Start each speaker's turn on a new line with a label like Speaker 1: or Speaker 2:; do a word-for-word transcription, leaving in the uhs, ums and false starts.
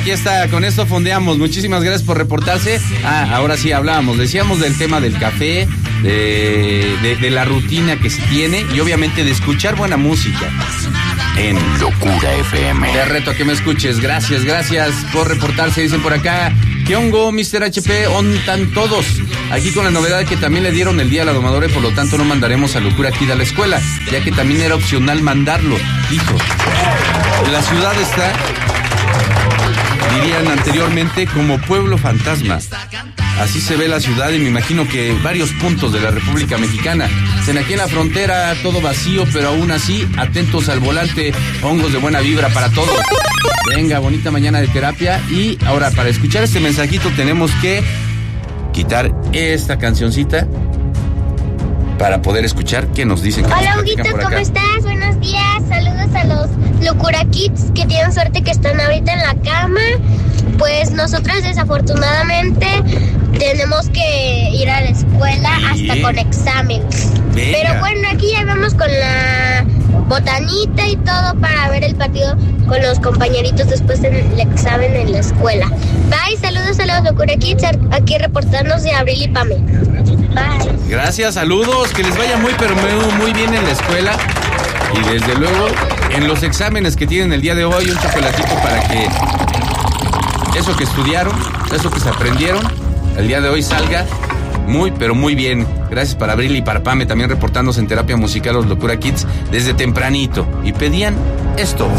Speaker 1: Aquí está, con esto fondeamos. Muchísimas gracias por reportarse. Ah, ahora sí hablábamos, decíamos del tema del café, de, de, de la rutina que se tiene y obviamente de escuchar buena música en Locura F M. Te reto a que me escuches. Gracias, gracias por reportarse. Dicen por acá, ¿qué hongo, mister H P? ¿Ontan todos? Aquí con la novedad que también le dieron el día a la domadora y por lo tanto no mandaremos a Locura Kid a la escuela, ya que también era opcional mandarlo. Hijo, la ciudad está, dirían anteriormente, como pueblo fantasma. Así se ve la ciudad y me imagino que varios puntos de la República Mexicana. En aquí en la frontera todo vacío, pero aún así atentos al volante, hongos de buena vibra para todos. Venga, bonita mañana de terapia. Y ahora para escuchar este mensajito tenemos que quitar esta cancioncita para poder escuchar qué nos dicen.
Speaker 2: Hola, Huguito, ¿cómo estás? Buenos días, saludos a los Locura Kids que tienen suerte que están ahorita en la cama. Pues nosotros desafortunadamente tenemos que ir a la escuela hasta con examen. Venga. Pero bueno, aquí ya vamos con la botanita y todo para ver el partido con los compañeritos después del examen en la escuela. Bye, saludos a los Locura Kids, aquí reportándose de Abril y Pame. Bye.
Speaker 1: Gracias, saludos, que les vaya muy pero muy, muy bien en la escuela y desde luego en los exámenes que tienen el día de hoy, un chocolatito para que eso que estudiaron, eso que se aprendieron, el día de hoy salga muy, pero muy bien. Gracias para Abril y para Pame también reportándose en terapia musical los Locura Kids desde tempranito. Y pedían esto.